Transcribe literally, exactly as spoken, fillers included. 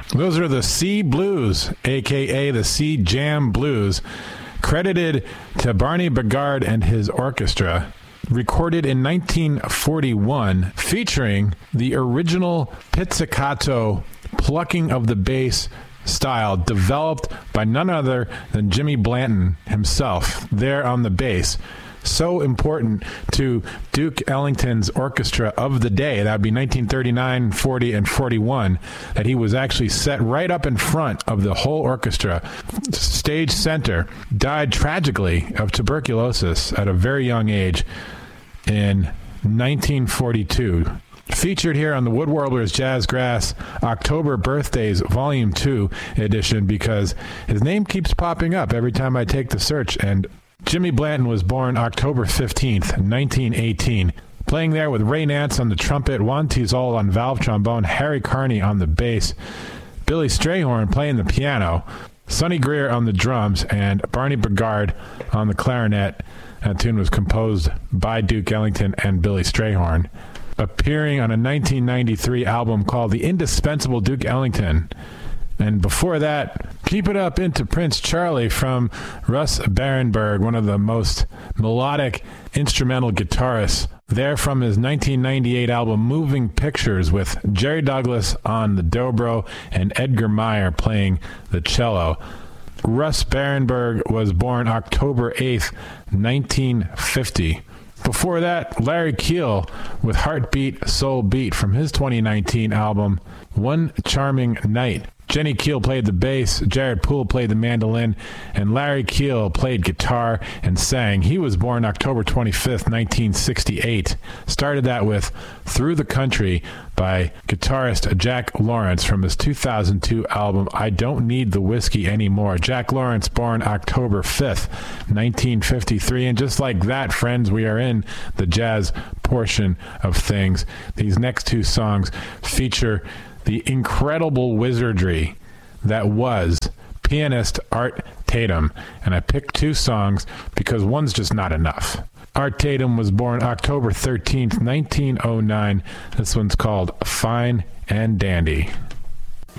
Those are the Sea Blues, a k a the Sea Jam Blues, credited to Barney Bigard and his orchestra, recorded in nineteen forty-one, featuring the original pizzicato plucking of the bass style developed by none other than Jimmy Blanton himself there on the bass. So important to Duke Ellington's orchestra of the day, that would be nineteen thirty-nine, forty, and forty-one, that he was actually set right up in front of the whole orchestra, stage center. Died tragically of tuberculosis at a very young age in nineteen forty-two. Featured here on the Wood Warblers Jazzgrass October Birthdays Volume two edition, because his name keeps popping up every time I take the search. And Jimmy Blanton was born October fifteenth, nineteen eighteen. Playing there with Ray Nance on the trumpet, Juan Tizol on valve trombone, Harry Carney on the bass, Billy Strayhorn playing the piano, Sonny Greer on the drums, and Barney Bigard on the clarinet. That tune was composed by Duke Ellington and Billy Strayhorn. Appearing on a nineteen ninety-three album called The Indispensable Duke Ellington. And before that, Keep It Up into Prince Charlie from Russ Barenberg, one of the most melodic instrumental guitarists. There from his nineteen ninety-eight album Moving Pictures, with Jerry Douglas on the dobro and Edgar Meyer playing the cello. Russ Barenberg was born October eighth, nineteen fifty. Before that, Larry Keel with Heartbeat Soul Beat from his twenty nineteen album One Charming Night. Jenny Keel played the bass, Jared Poole played the mandolin, and Larry Keel played guitar and sang. He was born October twenty-fifth, nineteen sixty-eight. Started that with Through the Country by guitarist Jack Lawrence from his two thousand two album I Don't Need the Whiskey Anymore. Jack Lawrence born October fifth, nineteen fifty-three. And just like that, friends, we are in the jazz portion of things. These next two songs feature the incredible wizardry that was pianist Art Tatum. And I picked two songs because one's just not enough. Art Tatum was born October thirteenth, nineteen oh nine. This one's called Fine and Dandy.